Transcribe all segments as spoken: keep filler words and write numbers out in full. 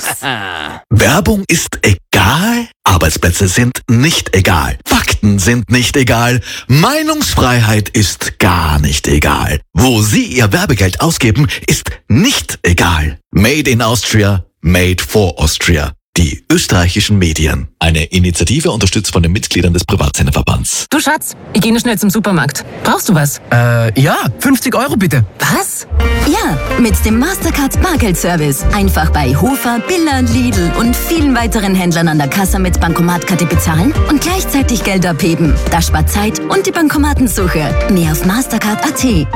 Werbung ist egal? Arbeitsplätze sind nicht egal. Fakten sind nicht egal. Meinungsfreiheit ist gar nicht egal. Wo Sie Ihr Werbegeld ausgeben, ist nicht egal. Made in Austria, made for Austria. Die österreichischen Medien. Eine Initiative unterstützt von den Mitgliedern des Privatsenderverbands. Du Schatz, ich gehe noch schnell zum Supermarkt. Brauchst du was? Äh, ja, fünfzig Euro bitte. Was? Ja, mit dem Mastercard Bargeldservice. Einfach bei Hofer, Billa, Lidl und vielen weiteren Händlern an der Kasse mit Bankomatkarte bezahlen und gleichzeitig Geld abheben. Das spart Zeit und die Bankomatensuche. Mehr auf mastercard punkt at.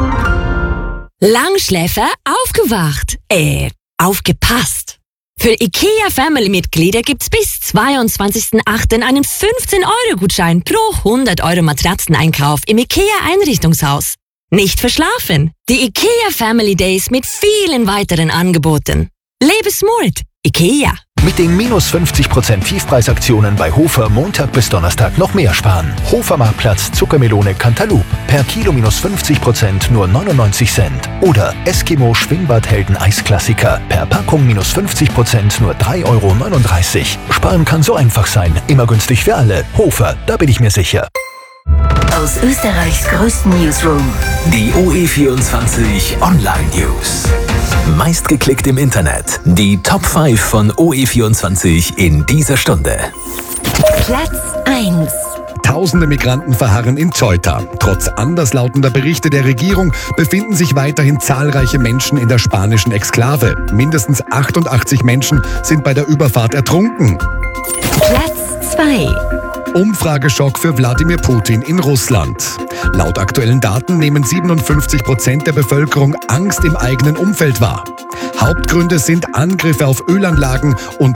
Langschläfer aufgewacht. Äh, aufgepasst. Für IKEA Family-Mitglieder gibt's bis zweiundzwanzigsten achten einen fünfzehn Euro Gutschein pro hundert Euro Matratzeneinkauf im IKEA Einrichtungshaus. Nicht verschlafen. Die IKEA Family Days mit vielen weiteren Angeboten. Lebe smart. IKEA. Mit den minus fünfzig Prozent Tiefpreisaktionen bei Hofer Montag bis Donnerstag noch mehr sparen. Hofer-Marktplatz Zuckermelone Cantaloupe. Per Kilo minus fünfzig Prozent nur neunundneunzig Cent. Oder Eskimo Schwingbadhelden Eisklassiker. Per Packung minus fünfzig Prozent nur drei Euro neununddreißig. Sparen kann so einfach sein. Immer günstig für alle. Hofer, da bin ich mir sicher. Aus Österreichs größten Newsroom. Die O E vierundzwanzig Online News. Meistgeklickt im Internet. Die Top fünf von O E vierundzwanzig in dieser Stunde. Platz eins. Tausende Migranten verharren in Ceuta. Trotz anderslautender Berichte der Regierung befinden sich weiterhin zahlreiche Menschen in der spanischen Exklave. Mindestens achtundachtzig Menschen sind bei der Überfahrt ertrunken. Platz zwei. Umfrageschock für Wladimir Putin in Russland. Laut aktuellen Daten nehmen siebenundfünfzig Prozent der Bevölkerung Angst im eigenen Umfeld wahr. Hauptgründe sind Angriffe auf Ölanlagen und